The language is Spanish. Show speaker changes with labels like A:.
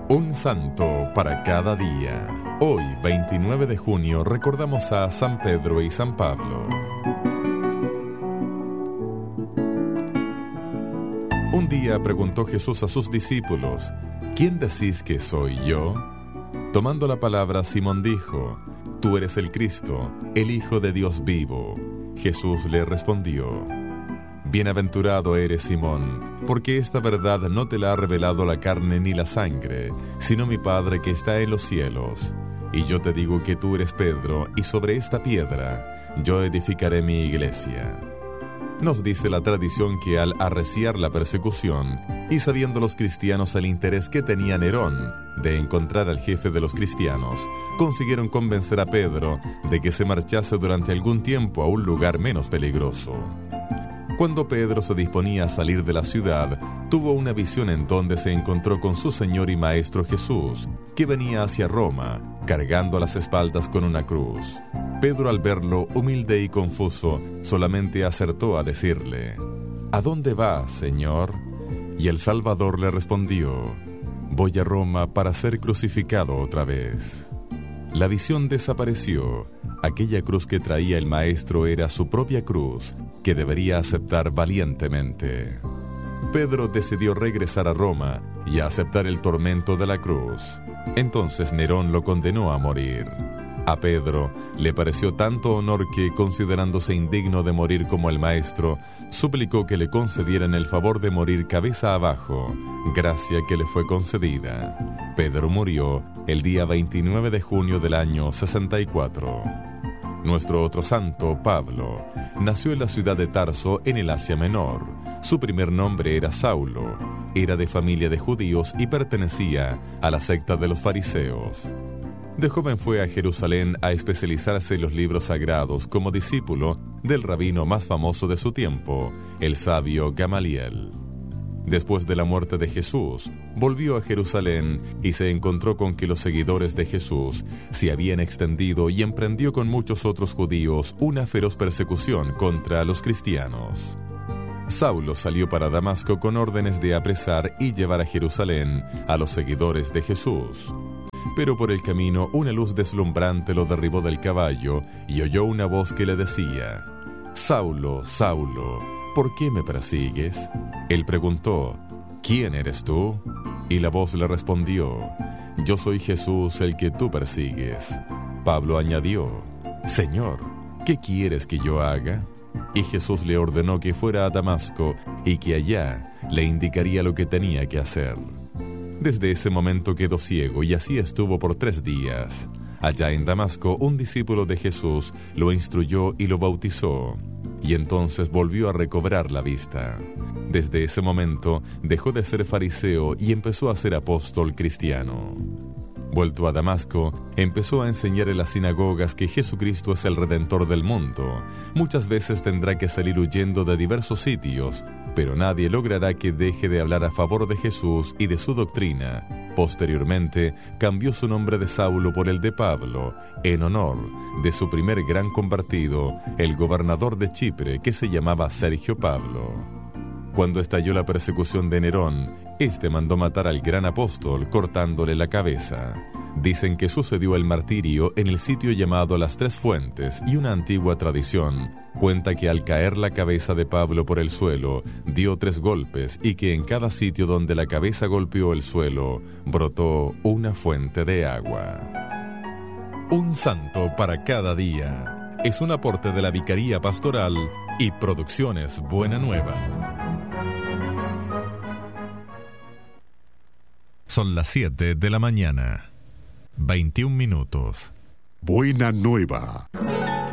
A: Un santo para cada día. Hoy, 29 de junio, recordamos a San Pedro y San Pablo. Un día preguntó Jesús a sus discípulos: ¿quién decís que soy yo? Tomando la palabra, Simón dijo: Tú eres el Cristo, el Hijo de Dios vivo. Jesús le respondió: Bienaventurado eres, Simón, porque esta verdad no te la ha revelado la carne ni la sangre, sino mi Padre que está en los cielos. Y yo te digo que tú eres Pedro, y sobre esta piedra yo edificaré mi iglesia. Nos dice la tradición que al arreciar la persecución, y sabiendo los cristianos el interés que tenía Nerón de encontrar al jefe de los cristianos, consiguieron convencer a Pedro de que se marchase durante algún tiempo a un lugar menos peligroso. Cuando Pedro se disponía a salir de la ciudad, tuvo una visión en donde se encontró con su Señor y Maestro Jesús, que venía hacia Roma, cargando a las espaldas con una cruz. Pedro, al verlo, humilde y confuso, solamente acertó a decirle: ¿A dónde vas, Señor? Y el Salvador le respondió: Voy a Roma para ser crucificado otra vez. La visión desapareció. Aquella cruz que traía el Maestro era su propia cruz, que debería aceptar valientemente. Pedro decidió regresar a Roma y a aceptar el tormento de la cruz. Entonces Nerón lo condenó a morir. A Pedro le pareció tanto honor que, considerándose indigno de morir como el Maestro, suplicó que le concedieran el favor de morir cabeza abajo, gracia que le fue concedida. Pedro murió el día 29 de junio del año 64. Nuestro otro santo, Pablo, nació en la ciudad de Tarso, en el Asia Menor. Su primer nombre era Saulo, era de familia de judíos y pertenecía a la secta de los fariseos. De joven fue a Jerusalén a especializarse en los libros sagrados como discípulo del rabino más famoso de su tiempo, el sabio Gamaliel. Después de la muerte de Jesús, volvió a Jerusalén y se encontró con que los seguidores de Jesús se habían extendido y emprendió con muchos otros judíos una feroz persecución contra los cristianos. Saulo salió para Damasco con órdenes de apresar y llevar a Jerusalén a los seguidores de Jesús. Pero por el camino una luz deslumbrante lo derribó del caballo y oyó una voz que le decía: Saulo, Saulo, ¿por qué me persigues? Él preguntó: ¿quién eres tú? Y la voz le respondió: yo soy Jesús, el que tú persigues. Pablo añadió: Señor, ¿qué quieres que yo haga? Y Jesús le ordenó que fuera a Damasco y que allá le indicaría lo que tenía que hacer. Desde ese momento quedó ciego y así estuvo por 3 días. Allá en Damasco, un discípulo de Jesús lo instruyó y lo bautizó, y entonces volvió a recobrar la vista. Desde ese momento dejó de ser fariseo y empezó a ser apóstol cristiano. Vuelto a Damasco, empezó a enseñar en las sinagogas que Jesucristo es el Redentor del mundo. Muchas veces tendrá que salir huyendo de diversos sitios, pero nadie logrará que deje de hablar a favor de Jesús y de su doctrina. Posteriormente, cambió su nombre de Saulo por el de Pablo, en honor de su primer gran convertido, el gobernador de Chipre, que se llamaba Sergio Pablo. Cuando estalló la persecución de Nerón, este mandó matar al gran apóstol cortándole la cabeza. Dicen que sucedió el martirio en el sitio llamado Las Tres Fuentes, y una antigua tradición cuenta que al caer la cabeza de Pablo por el suelo, dio 3 golpes y que en cada sitio donde la cabeza golpeó el suelo, brotó una fuente de agua. Un santo para cada día es un aporte de la Vicaría Pastoral y Producciones Buena Nueva. Son las 7 de la mañana, 21 minutos.
B: Buena Nueva.